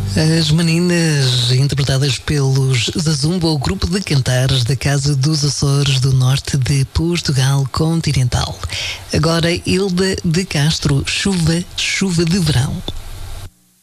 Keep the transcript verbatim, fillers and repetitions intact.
As meninas, interpretadas pelos Zazumba, o grupo de cantares da Casa dos Açores do Norte de Portugal Continental. Agora, Hilda de Castro, Chuva, Chuva de Verão.